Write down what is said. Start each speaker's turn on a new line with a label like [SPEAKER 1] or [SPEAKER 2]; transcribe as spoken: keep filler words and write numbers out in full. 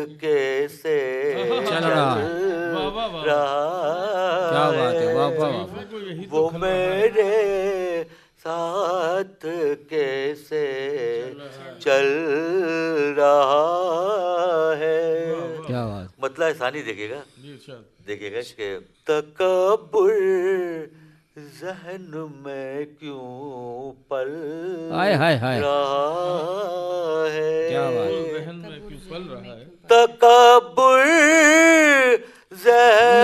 [SPEAKER 1] कैसे
[SPEAKER 2] चल रहा है। क्या बात है, वाह वाह वाह।
[SPEAKER 1] वो मेरे साथ कैसे चल रहा है।
[SPEAKER 2] क्या बात।
[SPEAKER 1] मतलब आसानी देखेगा देखेगा कि तकब्बुर जहन में क्यों पल
[SPEAKER 2] हाय हाय हाय।
[SPEAKER 1] रहा